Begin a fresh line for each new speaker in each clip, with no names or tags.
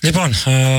Λοιπόν,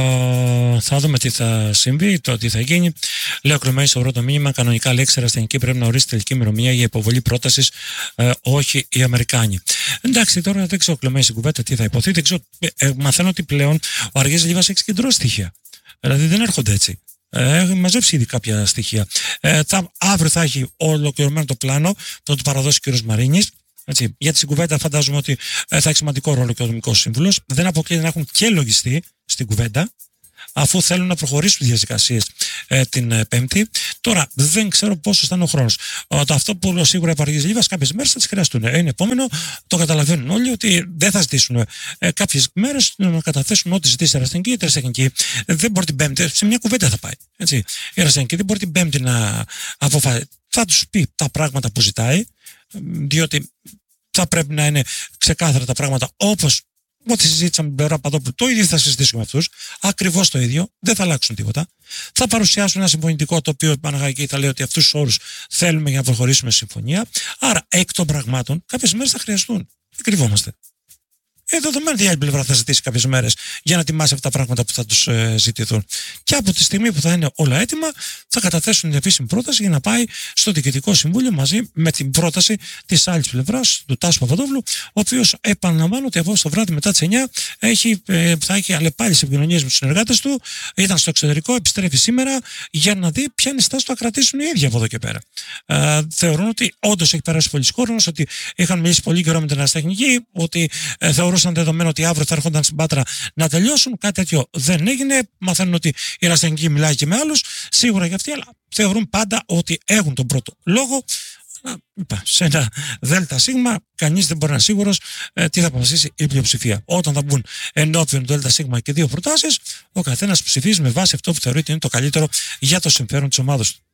θα δούμε τι θα συμβεί, το τι θα γίνει. Λέω Κλωμένη στο πρώτο μήνυμα. Κανονικά, λέει, Ερασιτεχνική πρέπει να ορίσει τελική ημερομηνία για υποβολή πρόταση, όχι οι Αμερικάνοι. Εντάξει, τώρα δεν ξέρω, Κλωμένη, στην κουβέντα τι θα υποθεί. Δεν ξέρω, μαθαίνω ότι πλέον ο Αργύρης Λίβας έχει συγκεντρώσει στοιχεία. Δηλαδή δεν έρχονται έτσι. Έχει μαζέψει ήδη κάποια στοιχεία. Αύριο θα έχει ολοκληρωμένο το πλάνο, θα το παραδώσει ο κ. Μαρίνης. Έτσι, γιατί στην κουβέντα φαντάζομαι ότι θα έχει σημαντικό ρόλο και ο Δομικός Σύμβουλος. Δεν αποκλείεται να έχουν και λογιστή στην κουβέντα, αφού θέλουν να προχωρήσουν τις διαδικασίες την Πέμπτη. Τώρα δεν ξέρω πόσο θα είναι ο χρόνος. Αυτό που σίγουρα ο Αργύρης Λίβας κάποιες μέρες θα τις χρειαστούν. Είναι επόμενο, το καταλαβαίνουν όλοι ότι δεν θα ζητήσουν κάποιες μέρες να καταθέσουν ό,τι ζητήσει η Ερασιτεχνική. Η Ερασιτεχνική δεν μπορεί την Πέμπτη, σε μια κουβέντα θα πάει. Έτσι. Η Ερασιτεχνική δεν μπορεί την Πέμπτη να αποφασίσει. Θα τους πει τα πράγματα που ζητάει, διότι θα πρέπει να είναι ξεκάθαρα τα πράγματα όπως ό,τι συζήτησαμε με τον πλευρά Παπαδόπουλου, το ίδιο θα συζητήσουμε με αυτούς. Ακριβώς το ίδιο. Δεν θα αλλάξουν τίποτα. Θα παρουσιάσουν ένα συμφωνητικό το οποίο Παναγάκη θα λέει ότι αυτούς τους όρους θέλουμε για να προχωρήσουμε σε συμφωνία. Άρα, εκ των πραγμάτων, κάποιες μέρες θα χρειαστούν. Δεν κρυβόμαστε. Δεδομένου ότι η άλλη πλευρά θα ζητήσει κάποιες μέρες για να ετοιμάσει αυτά τα πράγματα που θα τους ζητηθούν. Και από τη στιγμή που θα είναι όλα έτοιμα, θα καταθέσουν την επίσημη πρόταση για να πάει στο Διοικητικό Συμβούλιο μαζί με την πρόταση της άλλης πλευράς, του Τάσου Παπαδόπουλου, ο οποίος, επαναλαμβάνω ότι απόψε το βράδυ μετά τις 9 θα έχει αλλεπάλληλες επικοινωνίες με τους συνεργάτες του, ήταν στο εξωτερικό, επιστρέφει σήμερα για να δει ποια είναι η στάση του να κρατήσουν οι ίδιοι από εδώ και πέρα. Θεωρούν ότι όντως έχει περάσει πολύ χρόνος, ότι είχαν μιλήσει πολύ καιρό με την Ερασιτεχνική, ότι θεωρούσαν δεδομένο ότι αύριο θα έρχονταν στην Πάτρα να τελειώσουν. Κάτι τέτοιο δεν έγινε. Μαθαίνουν ότι η Ερασιτεχνική μιλάει και με άλλους, σίγουρα για αυτοί, αλλά θεωρούν πάντα ότι έχουν τον πρώτο λόγο. Σε ένα ΔΣ, κανείς δεν μπορεί να είναι σίγουρος τι θα αποφασίσει η πλειοψηφία. Όταν θα μπουν ενώπιον του ΔΣ και δύο προτάσεις, ο καθένας ψηφίζει με βάση αυτό που θεωρείται είναι το καλύτερο για το συμφέρον της ομάδας του.